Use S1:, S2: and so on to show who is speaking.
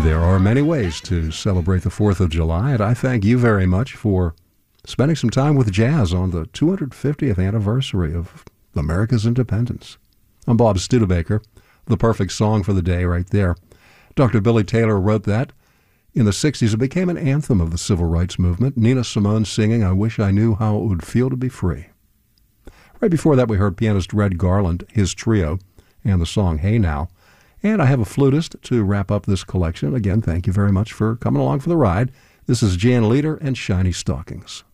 S1: There are many ways to celebrate the 4th of July, and I thank you very much for spending some time with jazz on the 250th anniversary of America's independence. I'm Bob Studebaker. The perfect song for the day right there. Dr. Billy Taylor wrote that in the 60s. It became an anthem of the civil rights movement. Nina Simone singing, "I Wish I Knew How It Would Feel to Be Free." Right before that, we heard pianist Red Garland, his trio, and the song Hey Now. And I have a flutist to wrap up this collection. Again, thank you very much for coming along for the ride. This is Jan Leader and Shiny Stockings.